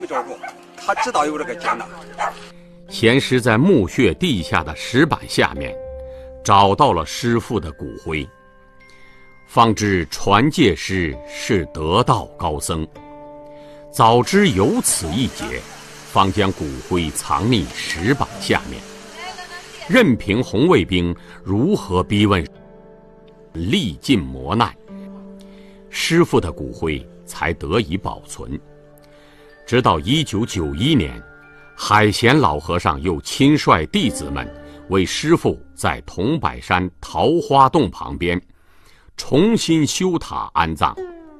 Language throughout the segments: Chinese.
没找过，他知道有这个艰难。 贤师在墓穴地下的石板下面，找到了师父的骨灰，方知传戒师是得道高僧。早知有此一劫，方将骨灰藏匿石板下面，任凭红卫兵如何逼问，历尽磨难，师父的骨灰才得以保存。直到1991年，海贤老和尚又亲率弟子们为师父在桐柏山桃花洞旁边重新修塔安葬。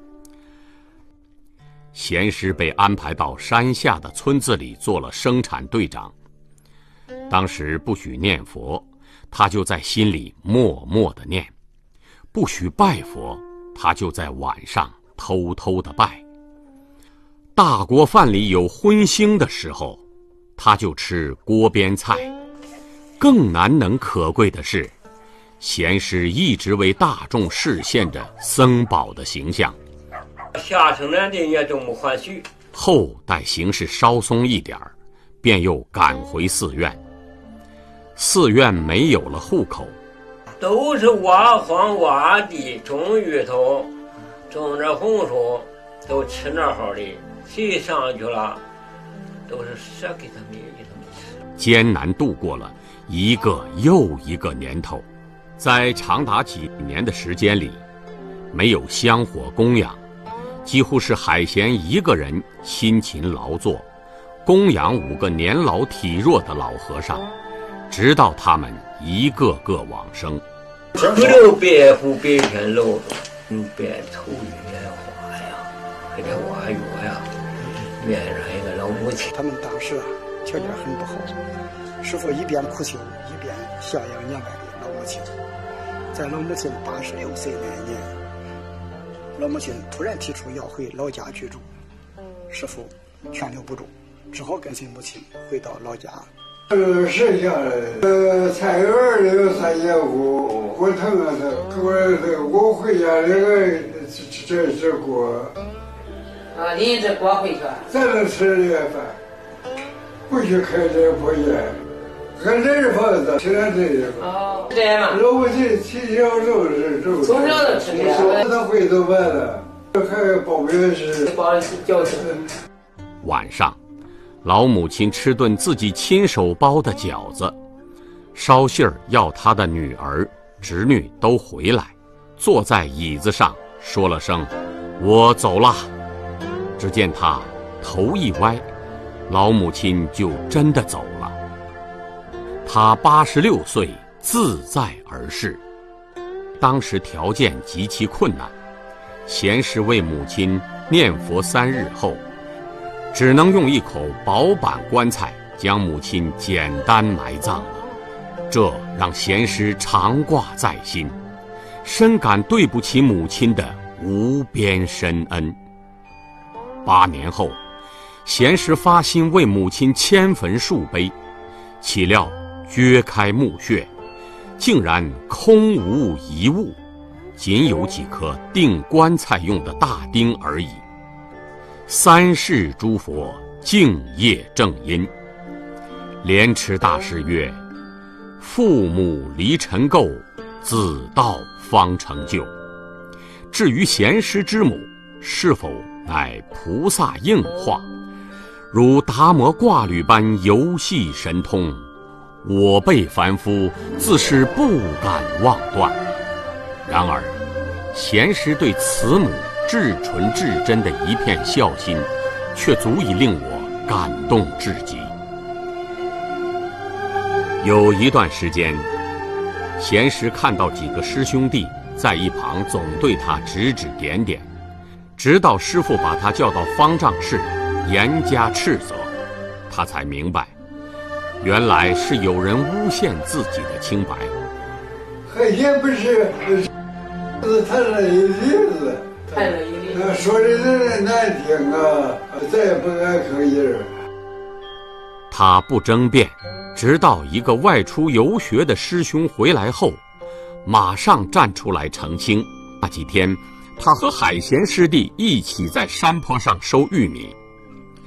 贤师被安排到山下的村子里做了生产队长。当时不许念佛，他就在心里默默地念；不许拜佛，他就在晚上偷偷地拜。大锅饭里有荤腥的时候，他就吃锅边菜。更难能可贵的是，贤师一直为大众示现着僧宝的形象。 下城南的也都没还许。 后待形势稍松一点儿，便又赶回寺院。寺院没有了户口， 都是挖荒挖地，种芋头，种着红薯，都吃那好的。谁上去了，都是舍给他们吃。 艰难度过了一个又一个年头，在长达几年的时间里，没有香火供养，几乎是海贤一个人辛勤劳作，供养5个年老体弱的老和尚，直到他们一个个往生。 不留白虎白天露着，白头玉莲花呀，还得挖药呀，面上一个老母亲。 他们当时条件很不好，师父一边苦修，一边孝养年迈的老母亲。在老母亲86岁那年，老母亲突然提出要回老家居住，师父劝留不住，只好跟随母亲回到老家。 剩下的菜园里有3间屋，我疼啊我回家那个这锅啊，你这锅回去咱能吃这个饭，不许开这破烟，俺这是房子吃点这个。 哦，这样嘛。 老母亲从小就是从小就吃这个， 他回头完了，还包圆食， 包饺子。 晚上，老母亲吃顿自己亲手包的饺子，捎信儿要她的女儿、侄女都回来，坐在椅子上说了声“我走了”。只见她头一歪，老母亲就真的走了。她86岁自在而逝。当时条件极其困难，贤师为母亲念佛3日后，只能用一口薄板棺材将母亲简单埋葬了。这让贤师常挂在心，深感对不起母亲的无边深恩。8年后，贤师发心为母亲迁坟树碑，岂料掘开墓穴，竟然空无一物，仅有几颗钉棺材用的大钉而已。3世诸佛敬业正因。莲池大师曰：父母离尘垢，子道方成就。至于贤师之母是否乃菩萨应化，如达摩挂履般游戏神通，我辈凡夫自是不敢妄断。然而贤师对慈母至纯至真的一片孝心，却足以令我感动至极。有一段时间，贤师看到几个师兄弟在一旁总对他指指点点，直到师父把他叫到方丈室严加斥责，他才明白，原来是有人诬陷自己的清白。 海贤不是谈了一辈子，说的人难听啊，咱也不敢吭音。 他不争辩，直到一个外出游学的师兄回来后，马上站出来澄清。那几天，他和海贤师弟一起在山坡上收玉米，